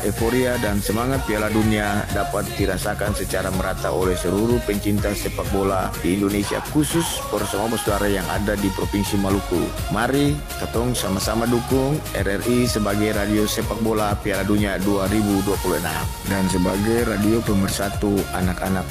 euforia dan semangat Piala Dunia dapat dirasakan secara merata oleh seluruh pencinta sepak bola di Indonesia, khusus bersama saudara yang ada di Provinsi Maluku. Mari ketong sama-sama dukung RRI sebagai radio sepak bola Piala Dunia 2026 dan sebagai radio pemersatu anak-anak